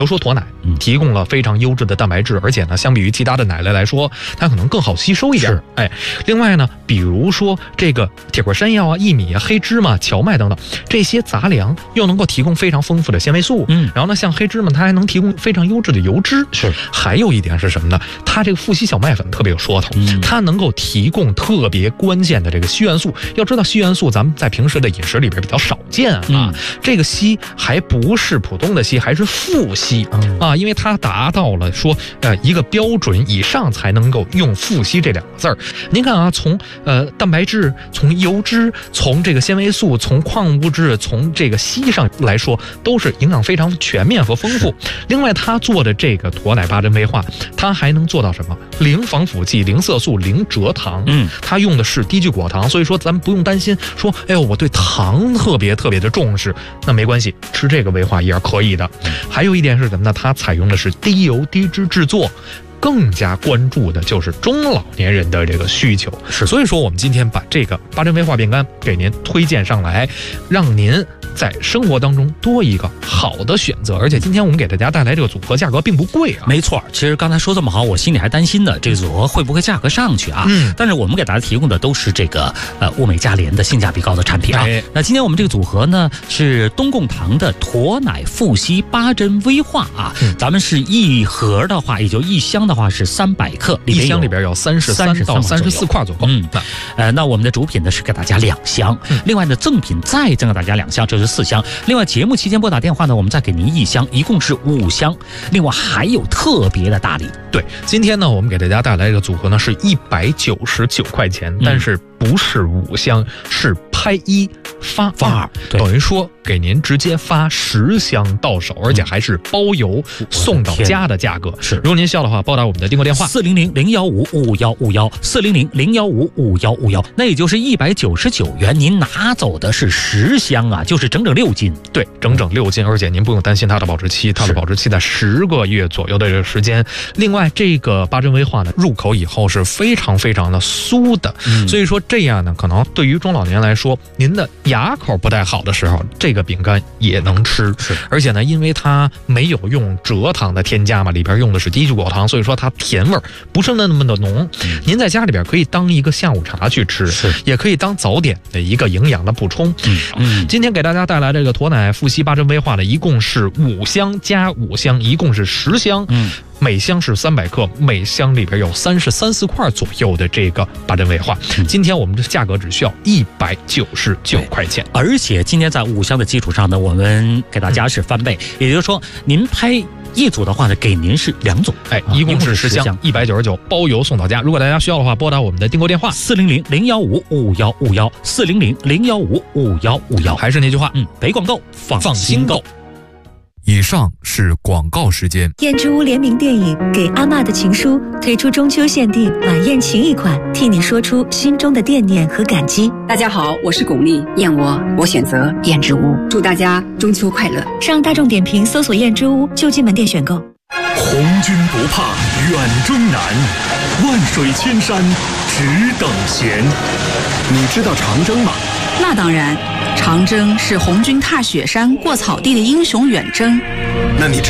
如说驼奶提供了非常优质的蛋白质，而且呢，相比于其他的奶类来说，它可能更好吸收一点。另外呢，比如说这个铁棍山药啊、薏米啊、黑芝麻、荞麦等等这些杂粮，又能够提供非常丰富的纤维素。然后呢，像黑芝麻它还能提供非常优质的油脂。还有一点是什么呢？它这个富硒小麦粉特别有说头，它能够提供特别关键的这个硒元素。要知道硒元素咱们在平时的饮食里边比较少见啊，这个硒还不是普通的硒，还是富硒啊，因为它达到了说一个标准以上才能够用富硒这两个字儿。您看啊，从蛋白质、从油脂、从这个纤维素、从矿物质、从这个硒上来说，都是营养非常全面和丰富。另外，它做的这个驼奶8珍威化，它还能做到什么？零防腐剂、零色素、零蔗糖。它用的是低聚果糖，所以说咱们不用担心说，哎呦，我对糖特别的重视，那没关系，吃这个威化也是可以的。还有一点是什么呢？它采用的是低油低脂制作，更加关注的就是中老年人的这个需求。所以说我们今天把这个8珍威化变干给您推荐上来，让您在生活当中多一个好的选择。而且今天我们给大家带来这个组合价格并不贵啊。 没错，其实刚才说这么好，我心里还担心呢，这个组合会不会价格上去啊？但是我们给大家提供的都是这个物美价廉的性价比高的产品啊。那今天我们这个组合呢是东贡堂的驼奶富硒8珍威化啊，咱们是一盒的话，也就一箱的话是300克， 一箱里边有33到34块左右。 那我们的主品呢是给大家2箱，另外呢赠品再赠给大家2箱，这是4箱。另外节目期间拨打电话呢，我们再给您1箱，一共是5箱。另外还有特别的大礼。 对，今天呢我们给大家带来这个组合呢是199块钱，但是不是5箱，是拍1发2，等于说给您直接发10箱到手，而且还是包邮送到家的价格。如果您需要的话，拨打我们的订购电话 400-015-515-400-015-515，那也就是199元，您拿走的是10箱啊，就是整整6斤。 对，整整6斤，而且您不用担心它的保质期，它的保质期在10个月左右的这个时间。另外，这个8珍威化呢，入口以后是非常的酥的，所以说这样呢，可能对于中老年来说，您的牙口不太好的时候，这个饼干也能吃。而且呢，因为它没有用蔗糖的添加嘛，里边用的是低聚果糖，所以说它甜味不是那么的浓。您在家里边可以当一个下午茶去吃，也可以当早点的一个营养的补充。今天给大家带来这个驼奶富硒8珍威化的，一共是5箱加5箱，一共是10箱。每箱是300克，每箱里边有34块左右的这个8珍威化。今天我们的价格只需要199块钱， 而且今天在5箱的基础上呢，我们给大家是翻倍，也就是说您拍1组的话呢，给您是2组， 一共是10箱，199包邮送到家。如果大家需要的话，拨打我们的订购电话 400-015-5151，400-015-5151。 还是那句话， 没广告，放心购。 以上是广告时间。 燕之屋联名电影《给阿嬷的情书》推出中秋限定晚宴情谊款，替你说出心中的惦念和感激。 大家好，我是巩俐，燕我选择燕之屋，祝大家中秋快乐。 上大众点评搜索燕之屋就近门店选购。 红军不怕远征难，万水千山只等闲。你知道长征吗？ 那当然，长征是红军踏雪山过草地的英雄远征。 那你知